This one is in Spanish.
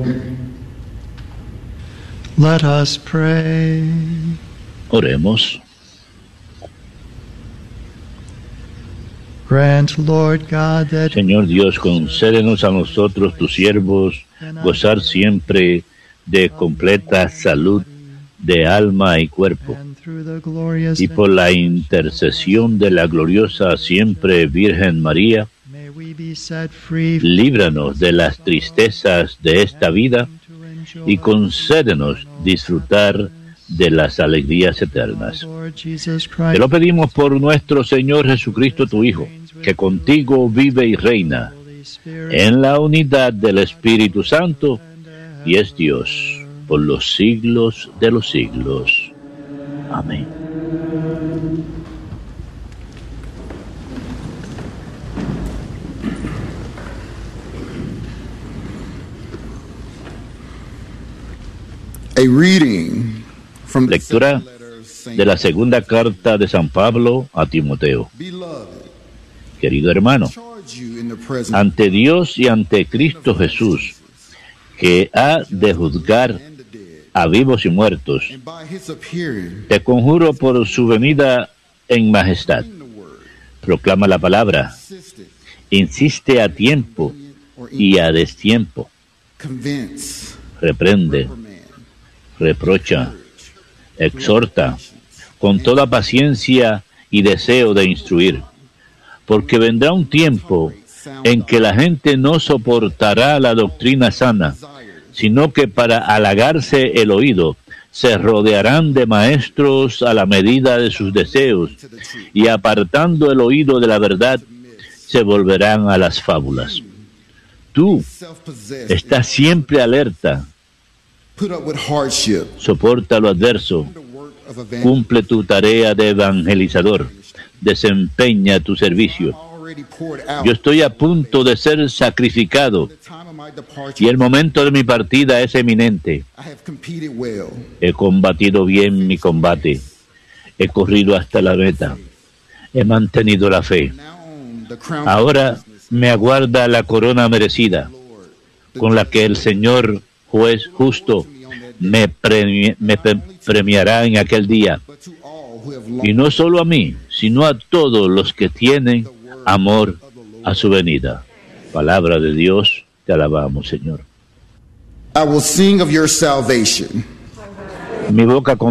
Let us pray. Oremos. Grant, Lord God, that Señor Dios, concédenos a nosotros, tus siervos, gozar siempre de completa salud de alma y cuerpo, and through the glorious y por la intercesión de la gloriosa siempre Virgen María, may we be set free líbranos de las tristezas de esta vida y concédenos disfrutar de las alegrías eternas. Lord Jesus Te Christ, lo pedimos por nuestro Señor Jesucristo, tu Hijo, que contigo vive y reina Holy Spirit, en la unidad del Espíritu Santo y es Dios por los siglos de los siglos. Amén. A reading from the Lectura second letter of Saint de la segunda carta de San Pablo a Timoteo. Beloved, Querido hermano, charge you in the presence ante Dios y ante Cristo Jesús, que ha de juzgar and the dead, a vivos y muertos, and by his appearing te conjuro por su venida en majestad. in the word, Proclama la palabra, insisted, insiste a tiempo or y a destiempo, convince, reprende, reprimand, reprocha, exhorta, con toda paciencia y deseo de instruir, porque vendrá un tiempo en que la gente no soportará la doctrina sana, sino que para halagarse el oído se rodearán de maestros a la medida de sus deseos, y apartando el oído de la verdad, se volverán a las fábulas. Tú self-possessed, estás siempre alerta, put up with hardship, soporta lo adverso, the work of evangelism. cumple tu tarea de evangelizador, desempeña tu servicio. Already poured out. Yo estoy a punto de ser sacrificado The time of my y departure, el momento de mi partida es eminente. I have competed well. He combatido bien mi combate, he corrido hasta la meta, he mantenido la fe. Now on the crown Ahora me aguarda la corona merecida, con la que el Señor, juez justo, me premiará en aquel día. but to all who have Y no solo a mí, sino a todos los que tienen amor a su venida. Palabra de Dios, te alabamos, Señor. I will sing of your salvation. Mi boca